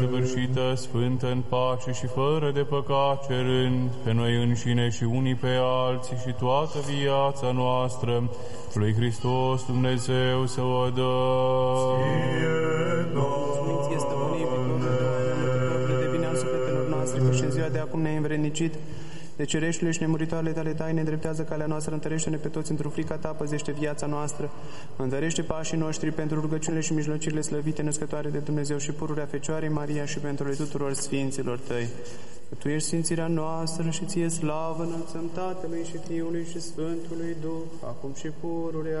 săvârșită, sfântă în pace și fără de păcat, cerând pe noi înșine și unii pe alții și toată viața noastră, lui Hristos Dumnezeu să o dăm. Sfinție stăpânii viitorului, de bine al sufletelor noastre, că și în ziua de acum ne-ai învrednicit de cereștile și nemuritoarele tale taine, dreptează calea noastră, întărește-ne pe toți într-o frica ta, păzește viața noastră, întărește pașii noștri pentru rugăciunile și mijlocirile slăvite, născătoare de Dumnezeu și pururea Fecioarei Maria și pentru ale tuturor sfinților tăi. Că tu ești sfințirea noastră și ție slavă înălțăm Tatălui și Fiului și Sfântului Duh, acum și pururea